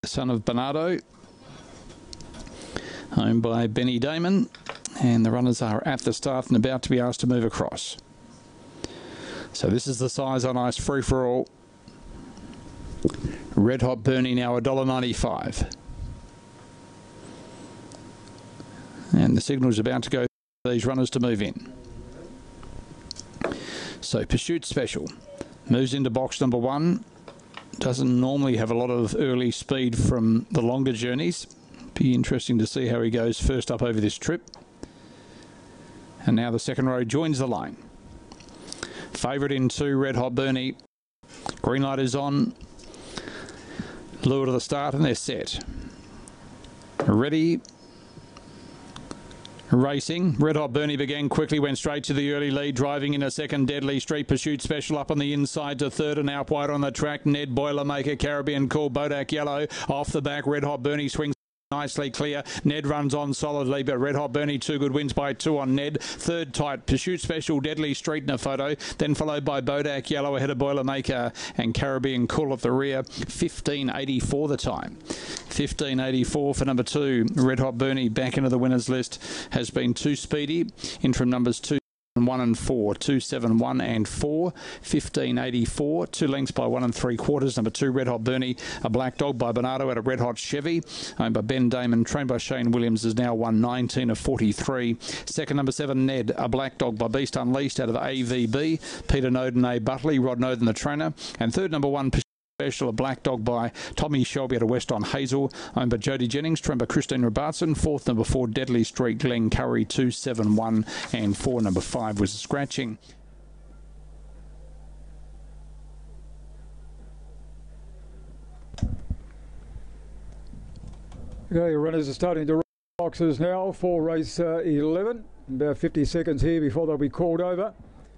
son of Bernardo, owned by Benny Damon, and the runners are at the start and about to be asked to move across. So this is the size on ice free for all. Red Hot Bernie now $1.95. And the signal's about to go for these runners to move in. So Pursuit Special moves into box number 1. Doesn't normally have a lot of early speed from the longer journeys. Be interesting to see how he goes first up over this trip. And now the second row joins the line. Favourite in 2, Red Hot Bernie. Green light is on. Lure to the start and they're set. Ready. Racing. Red Hot Bernie began quickly, went straight to the early lead, driving in a second. Deadly Street Pursuit Special up on the inside to third and out wide on the track. Ned Boilermaker, Caribbean Call, Bodak Yellow off the back. Red Hot Bernie swings nicely clear. Ned runs on solidly, but Red Hot Bernie 2 good wins by 2 on Ned. Third tight, Pursuit Special, Deadly Street in a photo, then followed by Bodak Yellow ahead of Boilermaker and Caribbean Cool at the rear. 15.84 the time. 15.84 for number 2. Red Hot Bernie back into the winners list. Has been too speedy. Interim numbers 2, 1 and 4, 2, 7, 1 and 4, 15.84, 2 lengths by 1 3/4. Number 2, Red Hot Bernie, a black dog by Bernardo at a Red Hot Chevy, owned by Ben Damon, trained by Shane Williams, is now 119 of 43. Second, number 7, Ned, a black dog by Beast Unleashed out of the AVB, Peter Noden, A. Butley, Rod Noden, the trainer. And third, number 1, Special, a black dog by Tommy Shelby at a West on Hazel, owned by Jodie Jennings, trained by Christine Robertson. Fourth, number 4, Deadly Street, Glen Curry, 2, 7, 1 and 4. Number 5 was scratching. Okay, runners are starting to run boxes now for race 11. About 50 seconds here before they'll be called over.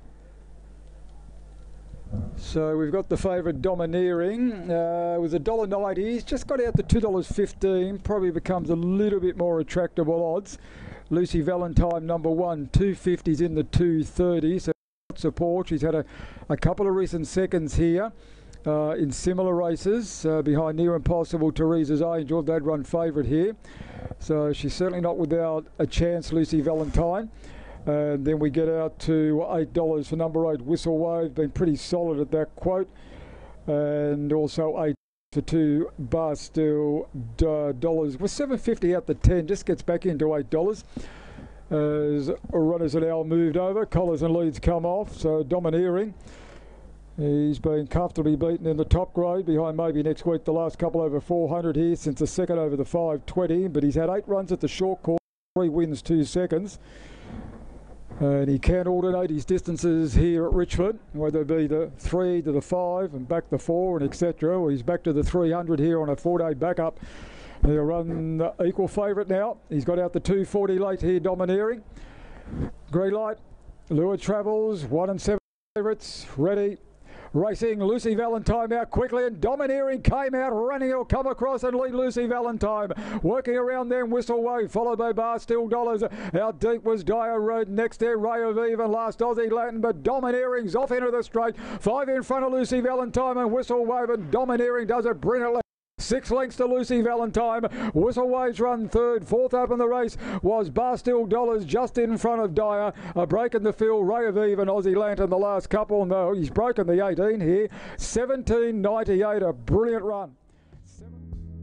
So we've got the favourite Domineering with $1.90. He's just got out to $2.15. Probably becomes a little bit more attractable odds. Lucy Valentine, number 1, 250s in the 230s. So support. She's had a couple of recent seconds here in similar races behind Near Impossible, Teresa's Angel. They'd run favourite here. So she's certainly not without a chance, Lucy Valentine. And then we get out to $8 for number 8, Whistle Wave. Been pretty solid at that quote. And also 8 for 2, Bar Steel dollars. With $7.50 out the 10, just gets back into $8. As runners are now moved over, collars and leads come off. So Domineering, he's been comfortably beaten in the top grade behind maybe next week the last couple over 400 here since the second over the 520. But he's had 8 runs at the short course, 3 wins, 2 seconds. And he can alternate his distances here at Richmond, whether it be the 3 to the 5 and back the 4 and etc. Or he's back to the 300 here on a 4-day backup. He'll run the equal favourite now. He's got out the 240 late here, Domineering. Green light, Lure Travels, 1 and 7 favourites, ready. Racing, Lucy Valentine out quickly, and Domineering came out running. He'll come across and lead Lucy Valentine. Working around them, Whistle Wave, followed by Bar Steel Dollars. Out deep was Dyer Road. Next there, Ray of Eve and last Aussie Latin, but Domineering's off into the straight. 5 in front of Lucy Valentine and Whistle Wave, and Domineering does it brilliantly. 6 lengths to Lucy Valentine. Whistle Waves run third. Fourth up in the race was Bar Steel Dollars just in front of Dyer. A break in the field. Ray of Eve and Aussie Lantern the last couple. No, he's broken the 18 here. 17.98, a brilliant run.